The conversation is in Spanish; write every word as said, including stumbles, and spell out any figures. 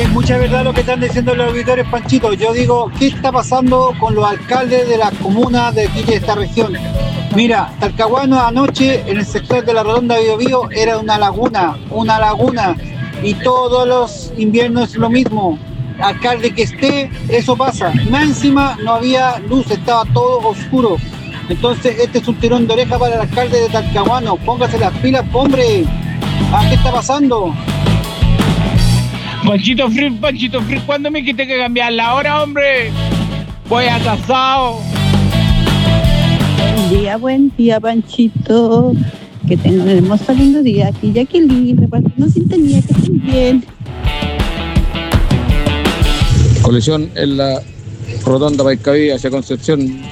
hay mucha verdad lo que están diciendo los auditores, Panchito. Yo digo, ¿qué está pasando con los alcaldes de las comunas de aquí de esta región? Mira, Talcahuano anoche en el sector de la Redonda de Biobío era una laguna, una laguna, y todos los inviernos es lo mismo. Alcalde que esté, eso pasa. Más encima no había luz, estaba todo oscuro. Entonces este es un tirón de oreja para el alcalde de Talcahuano. Póngase las pilas, hombre. ¿Ah, qué está pasando? Panchito Free, Panchito Free, ¿cuándo me quité que cambiar la hora, hombre? Voy atrasado. Buen día, buen día, Panchito. Que tengan un hermoso lindo día. Aquí Jacqueline, repartiendo sintonía, que estén bien. Colisión en la rotonda Paicaví hacia Concepción.